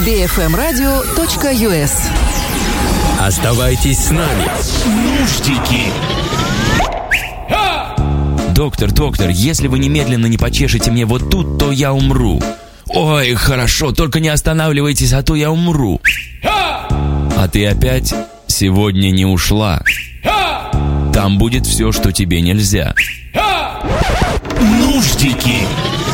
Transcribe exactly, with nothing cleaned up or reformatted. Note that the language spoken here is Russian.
би эф эм радио точка ю эс. Оставайтесь с нами. Нуждики. Доктор, доктор, если вы немедленно не почешете мне вот тут, то я умру. Ой, хорошо, только не останавливайтесь, а то я умру. А ты опять сегодня не ушла. Там будет все, что тебе нельзя. Нуждики.